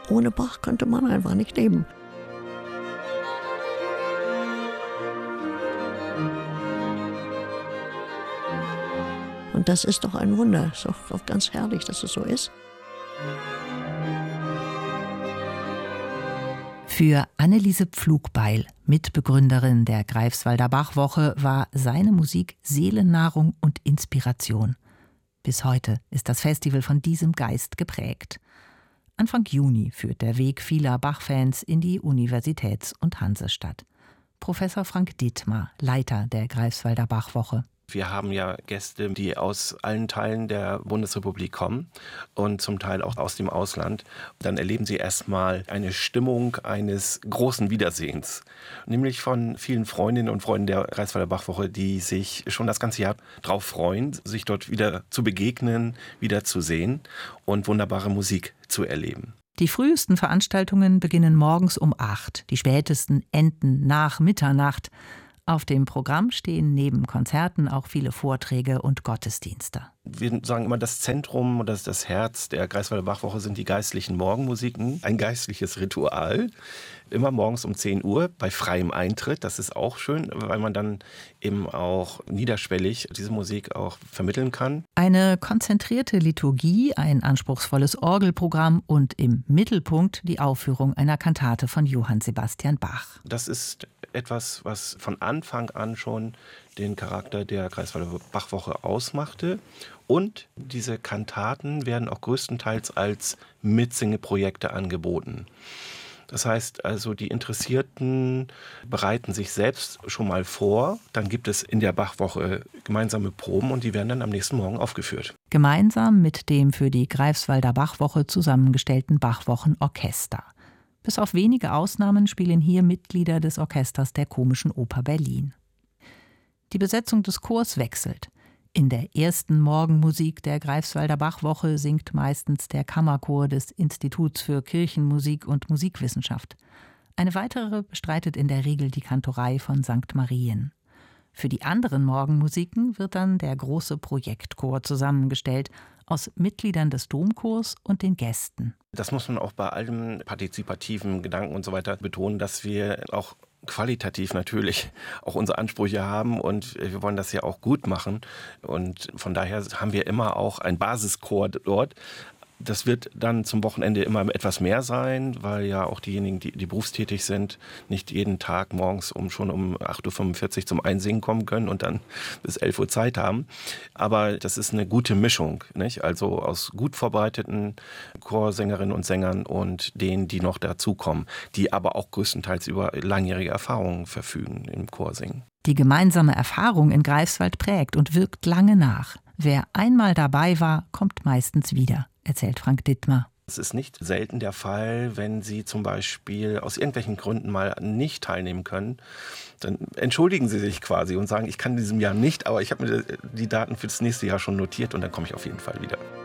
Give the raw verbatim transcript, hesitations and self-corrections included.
Ohne Bach könnte man einfach nicht leben. Und das ist doch ein Wunder. Ist doch, doch ganz herrlich, dass es so ist. Für Anneliese Pflugbeil, Mitbegründerin der Greifswalder Bachwoche, war seine Musik Seelennahrung und Inspiration. Bis heute ist das Festival von diesem Geist geprägt. Anfang Juni führt der Weg vieler Bach-Fans in die Universitäts- und Hansestadt. Professor Frank Dittmar, Leiter der Greifswalder Bachwoche. Wir haben ja Gäste, die aus allen Teilen der Bundesrepublik kommen und zum Teil auch aus dem Ausland. Dann erleben sie erstmal eine Stimmung eines großen Wiedersehens, nämlich von vielen Freundinnen und Freunden der Greifswalder Bachwoche, die sich schon das ganze Jahr darauf freuen, sich dort wieder zu begegnen, wieder zu sehen und wunderbare Musik zu erleben. Die frühesten Veranstaltungen beginnen morgens um acht, die spätesten enden nach Mitternacht. Auf dem Programm stehen neben Konzerten auch viele Vorträge und Gottesdienste. Wir sagen immer, das Zentrum oder das Herz der Greifswalder Bachwoche sind die geistlichen Morgenmusiken. Ein geistliches Ritual, immer morgens um zehn Uhr bei freiem Eintritt. Das ist auch schön, weil man dann eben auch niederschwellig diese Musik auch vermitteln kann. Eine konzentrierte Liturgie, ein anspruchsvolles Orgelprogramm und im Mittelpunkt die Aufführung einer Kantate von Johann Sebastian Bach. Das ist etwas, was von Anfang an schon den Charakter der Greifswalder Bachwoche ausmachte. Und diese Kantaten werden auch größtenteils als Mitsingeprojekte angeboten. Das heißt also, die Interessierten bereiten sich selbst schon mal vor. Dann gibt es in der Bachwoche gemeinsame Proben und die werden dann am nächsten Morgen aufgeführt. Gemeinsam mit dem für die Greifswalder Bachwoche zusammengestellten Bachwochenorchester. Bis auf wenige Ausnahmen spielen hier Mitglieder des Orchesters der Komischen Oper Berlin. Die Besetzung des Chors wechselt. In der ersten Morgenmusik der Greifswalder Bachwoche singt meistens der Kammerchor des Instituts für Kirchenmusik und Musikwissenschaft. Eine weitere bestreitet in der Regel die Kantorei von Sankt Marien. Für die anderen Morgenmusiken wird dann der große Projektchor zusammengestellt aus Mitgliedern des Domchors und den Gästen. Das muss man auch bei allem partizipativen Gedanken und so weiter betonen, dass wir auch qualitativ natürlich auch unsere Ansprüche haben und wir wollen das ja auch gut machen. Und von daher haben wir immer auch ein Basischor dort. Das wird dann zum Wochenende immer etwas mehr sein, weil ja auch diejenigen, die, die berufstätig sind, nicht jeden Tag morgens um schon um acht Uhr fünfundvierzig zum Einsingen kommen können und dann bis elf Uhr Zeit haben. Aber das ist eine gute Mischung, nicht? Also aus gut vorbereiteten Chorsängerinnen und Sängern und denen, die noch dazukommen, die aber auch größtenteils über langjährige Erfahrungen verfügen im Chorsingen. Die gemeinsame Erfahrung in Greifswald prägt und wirkt lange nach. Wer einmal dabei war, kommt meistens wieder, erzählt Frank Dittmar. Es ist nicht selten der Fall, wenn Sie zum Beispiel aus irgendwelchen Gründen mal nicht teilnehmen können, dann entschuldigen Sie sich quasi und sagen, ich kann in diesem Jahr nicht, aber ich habe mir die Daten für das nächste Jahr schon notiert und dann komme ich auf jeden Fall wieder.